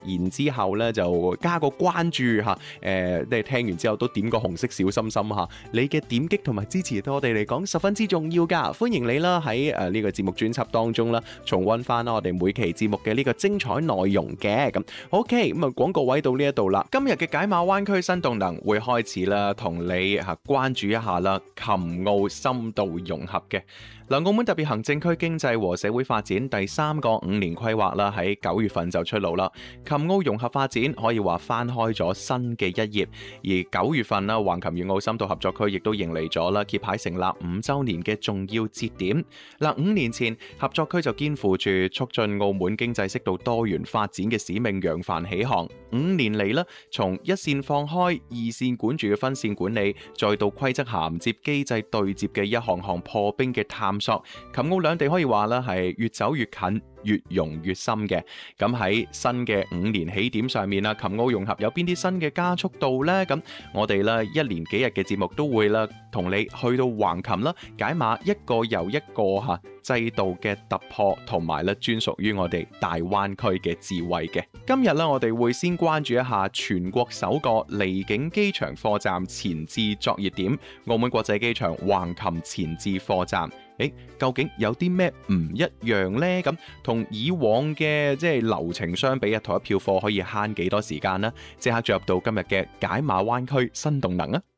然之後咧就加個關注嚇，你聽完之後都點個紅色小心心嚇，你嘅點擊同埋支持對我哋嚟講十分之重要㗎。歡迎你啦喺呢個節目專輯當中啦，重溫翻我哋每期節目嘅呢個精彩內容嘅。咁 OK， 咁啊廣告位到呢一度啦，今日嘅解碼灣區新動能會開始啦，同你關注一下啦，琴澳深度融合嘅。嗱，澳門特別行政區經濟和社會發展第3個5年規劃啦，喺9月份就出爐啦。琴澳融合發展可以話翻開咗新嘅一頁，而9月份啦，橫琴粵澳深度合作區亦都迎嚟咗啦揭牌成立5週年嘅重要節點。嗱，5年前合作區就肩負住促進澳門經濟適度多元發展嘅使命，揚帆起航。5年嚟啦，從一線放開、二線管住嘅分線管理，再到規則銜接、機制對接嘅一項項破冰嘅探索，琴澳兩地可以話啦係越走越近，越融越深嘅。咁喺新嘅5年起點上面啦，琴澳融合有邊啲新嘅加速度呢？咁我哋啦1連幾日嘅節目都會啦同你去到橫琴啦，解碼一個又一個制度嘅突破，同埋咧專屬於我哋大灣區嘅智慧嘅。今日咧我哋會先關注一下全國首個離境機場貨站前置作業點——澳門國際機場橫琴前置貨站。究竟有啲咩唔一樣呢？咁同以往嘅流程相比，同一票貨可以慳幾多時間呢？即刻進入到今日嘅解碼灣區新動能啊！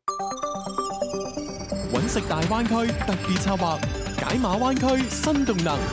揾食大灣區特別策劃，解碼灣區新動能。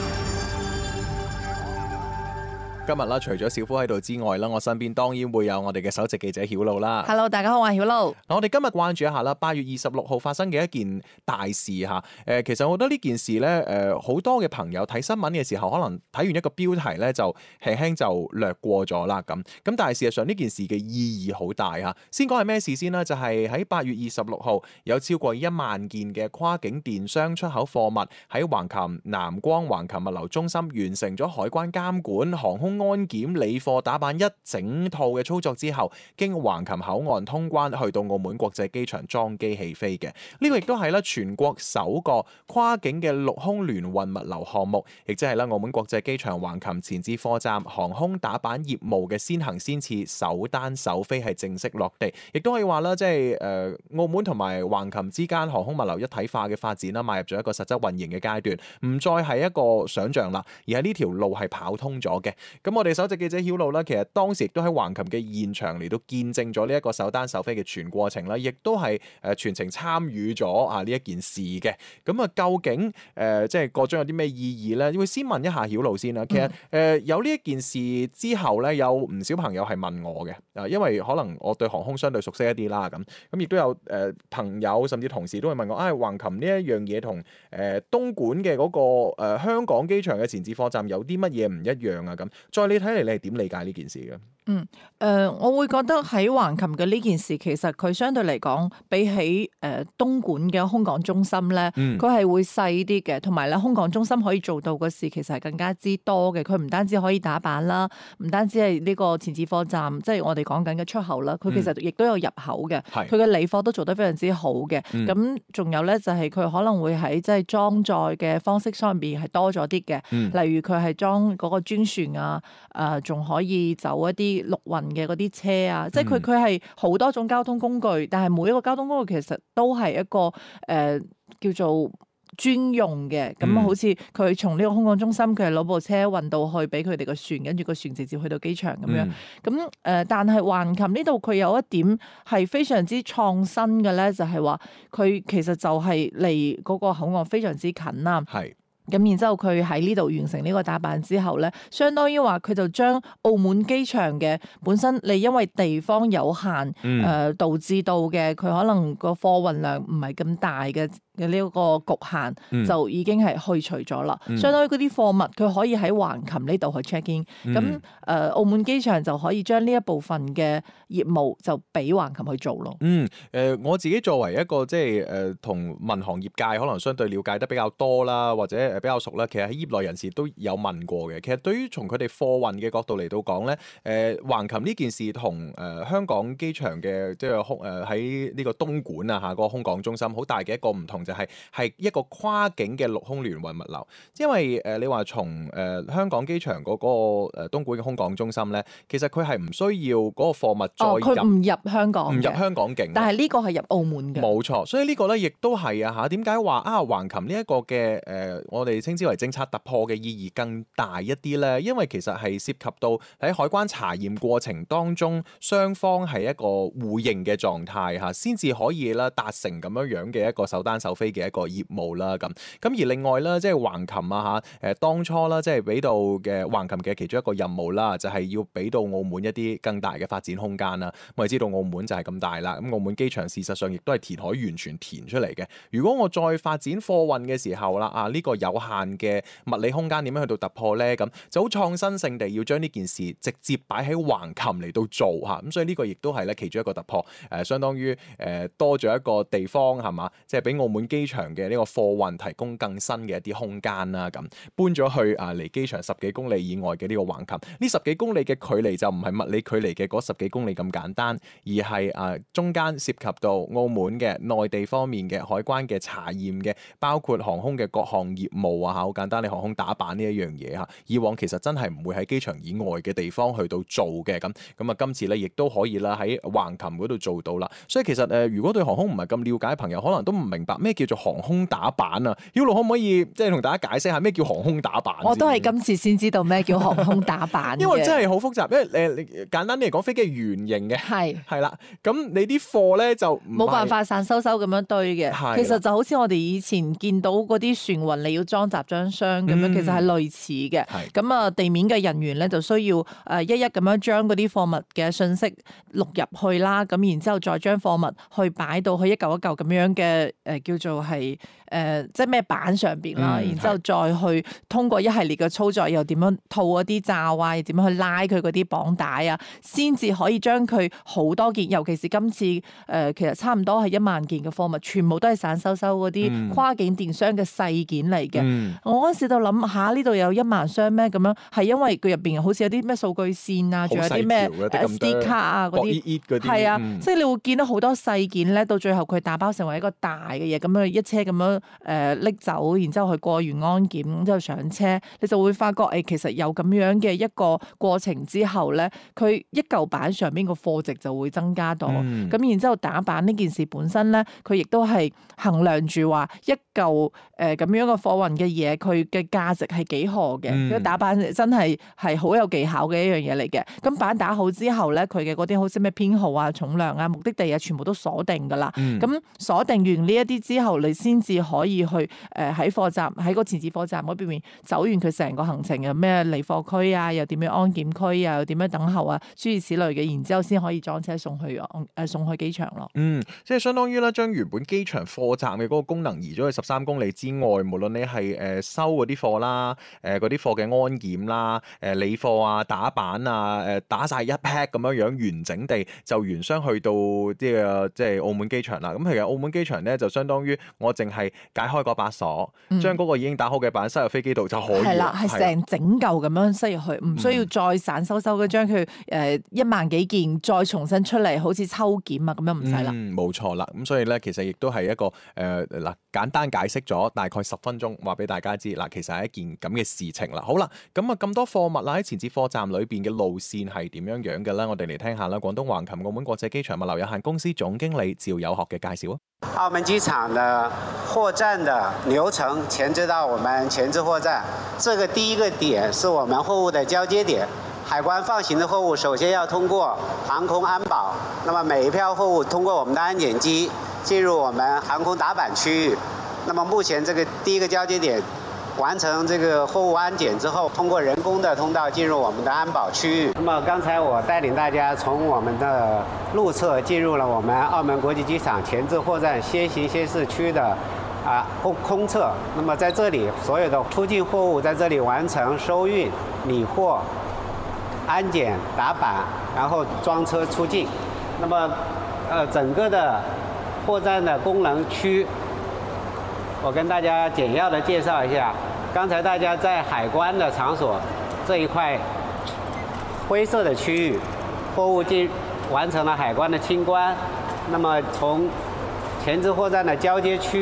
今日啦，除咗小夫喺度之外啦，我身邊當然會有我哋嘅首席記者曉露啦。 Hello， 大家好，我係曉露。 我哋今日關注一下啦，8月26號發生嘅一件大事嚇。其實我覺得呢件事咧，好多嘅朋友睇新聞嘅時候，可能睇完一個標題咧，就輕輕就略過咗啦咁。咁但係事實上呢件事嘅意義好大嚇。先講係咩事先啦？就係喺8月26號有超過1萬件嘅跨境電商出口貨物喺橫琴南光橫琴物流中心完成咗海關監管、航空安檢、理貨打板一整套嘅操作之後，經橫琴口岸通關去到澳門國際機場裝機起飛嘅。呢個亦都係咧全國首個跨境嘅陸空聯運物流項目，亦即係咧澳門國際機場橫琴前置貨站航空打板業務嘅先行先試、首單首飛係正式落地，亦都可以話啦，澳門同埋橫琴之間航空物流一體化嘅發展啦，邁入咗一個實質運營嘅階段，唔再係一個想像啦，而係呢條路係跑通咗嘅。咁我哋首席記者曉露啦，其實當時亦都喺橫琴嘅現場嚟到見證咗呢一個首單首飛嘅全過程啦，亦都係全程參與咗呢一件事嘅。咁究竟個中有啲咩意義咧？會先問一下曉露先啦。其實有呢一件事之後咧，有唔少朋友係問我嘅，因為可能我對航空相對熟悉一啲啦，咁亦都有朋友甚至同事都會問我，橫琴呢一樣嘢同東莞嘅嗰個香港機場嘅前置貨站有啲乜嘢唔一樣啊？咁再你睇嚟，你係點理解呢件事嘅？ 我會覺得喺橫琴嘅呢件事，其實佢相對嚟講，比起東莞嘅空港中心咧，佢係會細啲嘅，同埋咧空港中心可以做到嘅事，其實係更加之多嘅。佢唔單止可以打板啦，唔單止係呢個前置貨站，即係我哋講緊嘅出口啦，佢其實亦都有入口嘅，佢嘅理貨都做得非常之好嘅。咁仲有咧就係佢可能會喺即係裝載嘅方式上邊係多咗啲嘅，例如佢係裝嗰個專船啊，仲可以走一啲陸運嘅嗰啲車啊，即係佢係好多種交通工具，但係每一個交通工具其實都係一個叫做專用嘅。咁好似佢從呢個空港中心，佢係攞部車運到去俾佢哋個船，跟住個船直接去到機場咁樣。咁但係橫琴呢度佢有一點係非常之創新嘅咧，就係話佢其實就係離嗰個口岸非常之近啦。咁然之後佢喺呢度完成呢個打板之後咧，相當於話佢就將澳門機場嘅本身你因為地方有限，導致到嘅佢可能個貨運量唔係咁大嘅呢一個局限，就已經係去除咗啦。相當於嗰啲貨物佢可以喺橫琴呢度去 check in，咁澳門機場就可以將呢一部分嘅業務就俾橫琴去做咯。 我自己作為一個同民航業界可能相對了解得比較多啦，或者比較熟啦，其實喺業內人士都有問過嘅。其實對於從佢哋貨運嘅角度嚟到講咧，橫琴呢件事同香港機場嘅喺呢個東莞個空港中心好大嘅一個唔同， 就係一個跨境嘅陸空聯運物流。因為你話從香港機場嗰個東莞嘅空港中心咧，其實佢係唔需要嗰個貨物再佢唔入香港， 唔入香港境， 但係呢個係入澳門嘅。 冇錯，所以呢個咧亦都係啊嚇。點解話橫琴呢一個嘅我哋稱之為政策突破嘅意義更大一啲咧？因為其實係涉及到喺海關查驗過程當中，雙方係一個互認嘅狀態嚇，先至可以啦達成咁樣嘅一個首單首飛嘅一個業務啦咁。咁而另外啦，即係橫琴啊嚇當初啦，即係俾到嘅橫琴嘅其中一個任務啦，就係要俾到澳門一啲更大嘅發展空間啦。我哋知道澳門就係咁大啦，咁澳門機場事實上亦都係填海完全填出嚟嘅。如果我再發展貨運嘅時候啦，呢個有限嘅物理空間點樣去到突破咧？咁就好創新性地要將呢件事直接擺喺橫琴嚟到做嚇，咁所以呢個亦都係咧其中一個突破，相當於多咗一個地方係嘛，即係俾澳門機場嘅呢個貨運提供更新嘅一啲空間啦。咁搬咗去離機場10幾公里以外嘅呢個橫琴，呢10幾公里嘅距離就唔係物理距離嘅嗰10幾公里咁簡單，而係中間涉及到澳門嘅內地方面嘅海關嘅查驗嘅，包括航空嘅各項業務啊，好簡單，你航空打板呢一樣嘢嚇，以往其實真係唔會喺機場以外嘅地方去到做嘅。咁今次咧亦都可以啦喺橫琴嗰度做到啦。所以其實如果對航空唔係咁了解嘅朋友，可能都唔明白咩叫做航空打板啊。Yulu 可唔可以即係同大家解釋下咩叫航空打板？ 我都係今次先知道咩叫航空打板因為真係好複雜，因為簡單啲嚟講，飛機係圓形嘅，係啦。咁你啲貨咧就冇辦法散收收咁樣堆嘅。其實就好似我哋以前見到嗰啲船運你要裝集裝箱咁樣，其實係類似嘅。咁地面嘅人員咧就需要一一咁樣將嗰啲貨物嘅信息錄入去啦，咁然之後再將貨物去擺到去一嚿一嚿咁樣嘅叫做係即係咩板上邊啦，然之後再去通過一系列嘅操作，又點樣套嗰啲罩啊，又點樣去拉佢嗰啲綁帶啊，先至可以將佢好多件，尤其是今次其實差唔多係1萬件嘅貨物，全部都係散收收嗰啲跨境電商嘅細件嚟嘅。我嗰陣時就諗下呢度有1萬箱咩咁樣，係因為佢入邊好似有啲咩數據線啊，仲有啲咩 SD 卡啊嗰啲，係啊，即係你會見到好多細件咧，到最後佢打包成為一個大嘅嘢，咁樣一車咁樣拎走，然之後去過完安檢，然之後上車，你就會發覺其實有咁樣嘅一個過程之後咧，佢一嚿板上邊個貨值就會增加到。咁然之後打板呢件事本身咧，佢亦都係衡量住話一嚿咁樣嘅貨運嘅嘢，佢嘅價值係幾何嘅。打板真係好有技巧嘅一樣嘢嚟嘅。咁板打好之後咧，佢嘅嗰啲好似咩編號啊、重量啊、目的地啊，全部都鎖定㗎啦。咁鎖定完呢一啲之後，你先至可以去喺貨站，喺個前置貨站嗰邊走完佢成個行程，有咩離貨區啊，又點樣安檢區啊，又點樣等候啊，諸如此類嘅，然之後先可以裝車送去機場咯。 即係相當於咧，將原本機場貨站嘅嗰個功能移咗去13公里之外，無論你係收嗰啲貨啦，嗰啲貨嘅安檢啦，理貨啊、打板啊，打晒一 pack 咁樣完整地就原箱去到即係澳門機場啦。咁其實澳門機場咧就相當於我淨係解開嗰把鎖，將嗰個已經打好嘅板塞入飛機度就可以。係啦， 係成整嚿咁樣塞入去，唔需要再散收嘅將佢1萬幾件再重新出嚟，好似抽檢啊咁樣唔使啦。 冇錯啦。咁所以咧，其實亦都係一個簡單解釋咗大概10分鐘，話俾大家知嗱，其實係一件咁嘅事情啦。好啦，咁多貨物啦喺前置貨站裏邊嘅路線係點樣嘅咧？我哋嚟聽下啦。廣東橫琴澳門國際機場物流有限公司總經理趙有學嘅介紹啊。 澳門機場的貨站的流程前置到我們前置貨站，這個第一個點是我們貨物的交接點。海關放行的貨物首先要通過航空安保，那麼每一票貨物通過我們的安檢機進入我們航空打板區域。那麼目前這個第一個交接點完成這個貨物安檢之後，通過人工的通道進入我們的安保區域。那麼剛才我帶領大家從我們的路側進入了我們澳門國際機場前置貨站先行先試區的空側。那麼在這裡所有的出境貨物在這裡完成收運、理貨、安檢、打板，然後裝車出境。那麼整個的貨站的功能區，我跟大家簡要的介紹一下。剛才大家在海關的場所這一塊灰色的區域，貨物完成了海關的清關。那麼從前置貨站的交接區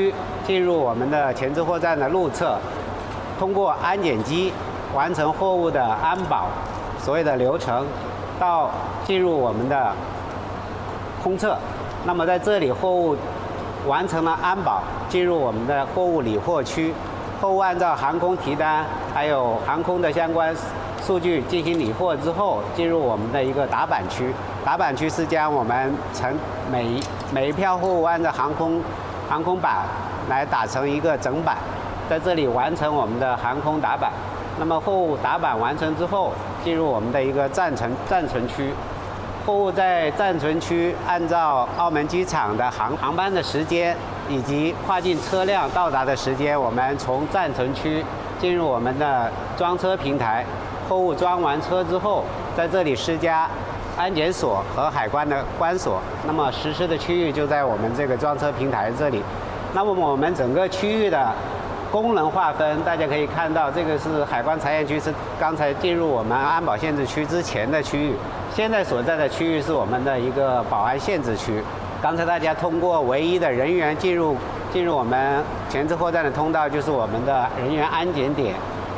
进入我们的前置货站的路侧，通过安检机完成货物的安保所有的流程，到进入我们的空侧。那么在这里，货物完成了安保，进入我们的货物理货区，货物按照航空提单还有航空的相关数据进行理货之后，进入我们的一个打板区。打板区是将我们每一票货物按照航空板来打成一个整板，在这里完成我们的航空打板。那么货物打板完成之后，进入我们的一个暂存区。货物在暂存区按照澳门机场的航班的时间以及跨境车辆到达的时间，我们从暂存区进入我们的装车平台。货物装完车之后，在这里施加安检锁和海关的关锁。那么实施的区域就在我们这个装车平台这里。那么我们整个区域的功能划分，大家可以看到，这个是海关查验区，是刚才进入我们安保限制区之前的区域。现在所在的区域是我们的一个保安限制区。刚才大家通过唯一的人员进入我们前置货站的通道，就是我们的人员安检点。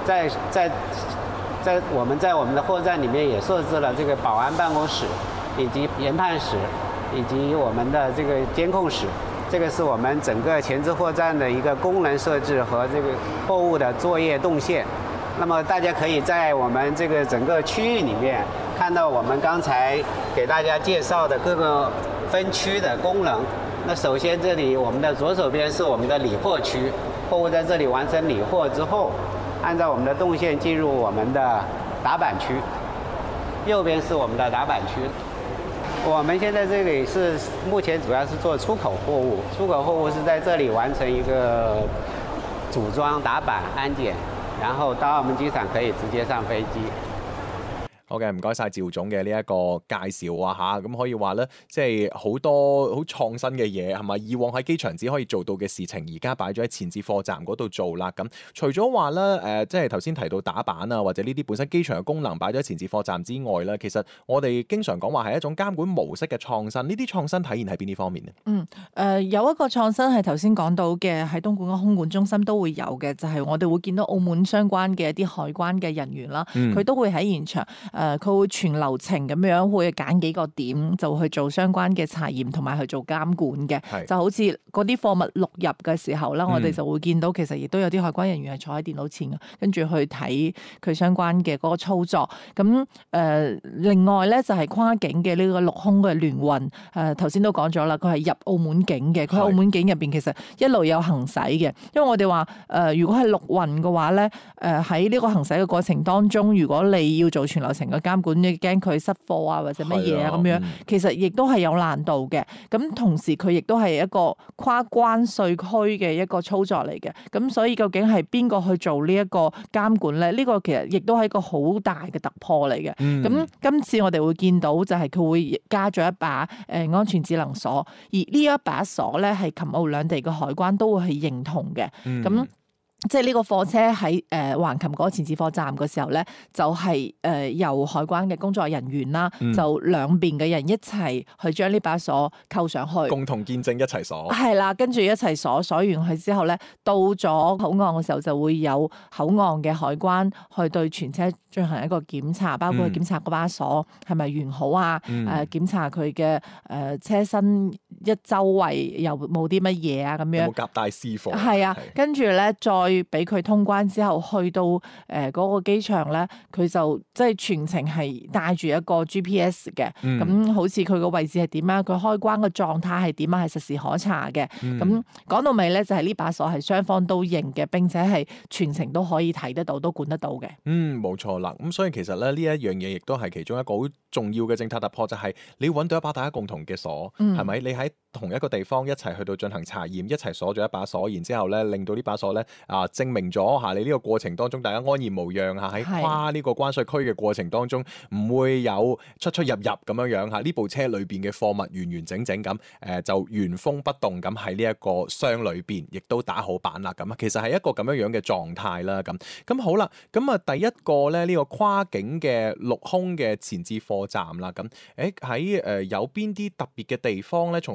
我们在我们的货站里面也设置了这个保安办公室，以及研判室，以及我们的这个监控室。这个是我们整个前置货站的一个功能设置和这个货物的作业动线。那么大家可以在我们这个整个区域里面看到我们刚才给大家介绍的各个分区的功能。那首先这里我们的左手边是我们的理货区，货物在这里完成理货之后，按照我们的动线进入我们的打板区。右边是我们的打板区。我们现在这里是目前主要是做出口货物，出口货物是在这里完成一个组装、打板、安检，然後到澳門機場可以直接上飛機。 好嘅，唔該晒趙總嘅呢一個介紹啊嚇，咁可以話咧，即係好多好創新嘅嘢係咪？以往喺機場只可以做到嘅事情，而家擺咗喺前置貨站嗰度做啦。咁除咗話咧即係頭先提到打板啊，或者呢啲本身機場嘅功能擺咗喺前置貨站之外咧，其實我哋經常講話係一種監管模式嘅創新。呢啲創新體現喺邊啲方面呢？ 有一個創新係頭先講到嘅，喺東莞嘅空管中心都會有嘅，就係我哋會見到澳門相關嘅一啲海關嘅人員啦，佢都會喺現場。佢會全流程咁樣會揀幾個點就去做相關嘅查驗同埋去做監管嘅，就好似嗰啲貨物錄入嘅時候啦，我哋就會見到其實亦都有啲海關人員係坐喺電腦前嘅，跟住去睇佢相關嘅嗰個操作。咁另外咧就係跨境嘅呢個陸空嘅聯運，頭先都講咗啦，佢係入澳門境嘅，佢喺澳門境入邊其實一路有行駛嘅，因為我哋話如果係陸運嘅話咧，喺呢個行駛嘅過程當中，如果你要做全流程嘅監管，你驚佢失貨啊或者乜嘢啊咁樣，其實亦都係有難度嘅。咁同時佢亦都係一個跨關稅區嘅一個操作嚟嘅。咁所以究竟係邊個去做呢一個監管咧？呢個其實亦都係一個好大嘅突破嚟嘅。咁今次我哋會見到就係佢會加咗一把安全智能鎖，而呢一把鎖咧係琴澳兩地嘅海關都會係認同嘅。咁即係呢個貨車喺橫琴嗰個前置貨站嘅時候咧，就係由海關嘅工作人員啦，就兩邊嘅人一齊去將呢把鎖扣上去， 共同見證一齊鎖。 係啦，跟住一齊鎖完佢之後咧，到咗口岸嘅時候就會有口岸嘅海關去對全車進行一個檢查，包括檢查嗰把鎖係咪完好啊，檢查佢嘅車身一周圍有冇啲乜嘢啊咁樣， 有冇夾帶私貨？ 係啊，跟住咧再俾佢通關之後，去到嗰個機場咧，佢就即係全程係帶住一個 GPS 嘅，咁好似佢個位置係點啊，佢開關個狀態係點啊，係實時可查嘅。咁講到尾咧，就係呢把鎖係雙方都認嘅，並且係全程都可以睇得到，都管得到嘅。 冇錯啦。咁所以其實咧呢一樣嘢亦都係其中一個好重要嘅政策突破，就係你要揾到一把大家共同嘅鎖，係咪？你喺同一個地方一齊去到進行查驗，一齊鎖咗一把鎖，然之後咧令到呢把鎖咧證明咗你呢個過程當中大家安然無恙喺跨呢個關稅區嘅過程當中唔會有出入咁樣呢部車裏邊嘅貨物完整咁就原封不動咁喺呢一個箱裏邊，亦都打好板啦咁其實係一個咁樣嘅狀態啦咁好啦，咁第一個咧呢個跨境嘅陸空嘅前置貨站啦咁喺有邊啲特別嘅地方咧？從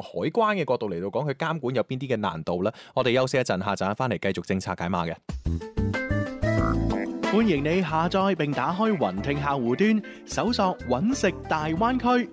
海關嘅角度嚟到講，佢監管有邊啲嘅難度咧？我哋休息一陣，下陣翻嚟繼續政策解碼嘅。 歡迎你下載並打開雲聽客戶端，搜索揾食大灣區，